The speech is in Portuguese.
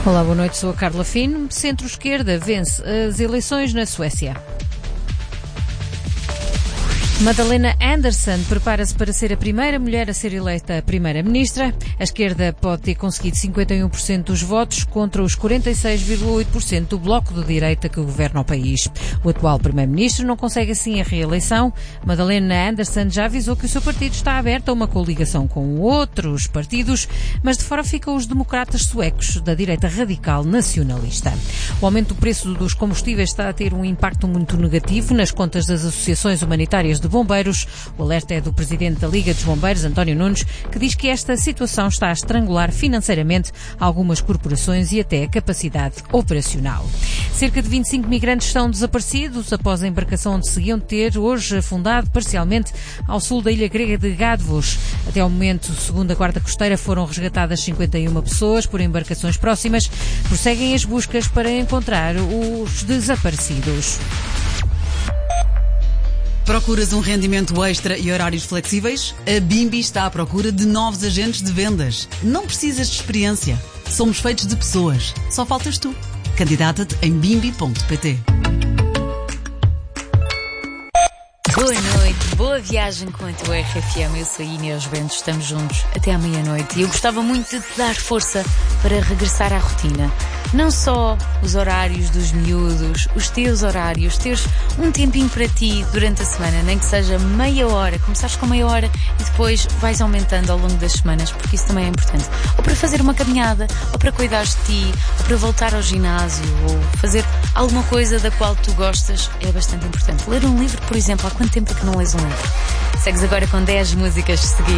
Olá, boa noite, sou a Carla Fino. Centro-esquerda vence as eleições na Suécia. Madalena Andersson prepara-se para ser a primeira mulher a ser eleita primeira-ministra. A esquerda pode ter conseguido 51% dos votos contra os 46,8% do bloco de direita que governa o país. O atual primeiro-ministro não consegue assim a reeleição. Madalena Andersson já avisou que o seu partido está aberto a uma coligação com outros partidos, mas de fora ficam os democratas suecos, da direita radical nacionalista. O aumento do preço dos combustíveis está a ter um impacto muito negativo nas contas das associações humanitárias de bombeiros. O alerta é do presidente da Liga dos Bombeiros, António Nunes, que diz que esta situação está a estrangular financeiramente algumas corporações e até a capacidade operacional. Cerca de 25 migrantes estão desaparecidos após a embarcação onde seguiam ter hoje afundado parcialmente ao sul da ilha grega de Gádvos. Até ao momento, segundo a Guarda Costeira, foram resgatadas 51 pessoas por embarcações próximas. Prosseguem as buscas para encontrar os desaparecidos. Procuras um rendimento extra e horários flexíveis? A Bimbi está à procura de novos agentes de vendas. Não precisas de experiência. Somos feitos de pessoas. Só faltas tu. Candidata-te em bimbi.pt. Boa noite, boa viagem com a tua RFM. Eu sou a Inês Bento, estamos juntos até à meia-noite e eu gostava muito de te dar força para regressar à rotina. Não só os horários dos miúdos, os teus horários, teres um tempinho para ti durante a semana, nem que seja meia hora, começares com meia hora e depois vais aumentando ao longo das semanas, porque isso também é importante. Ou para fazer uma caminhada, ou para cuidares de ti, ou para voltar ao ginásio, ou fazer alguma coisa da qual tu gostas, é bastante importante. Ler um livro, por exemplo, há quanto tempo é que não lês um livro? Segues agora com 10 músicas de seguida.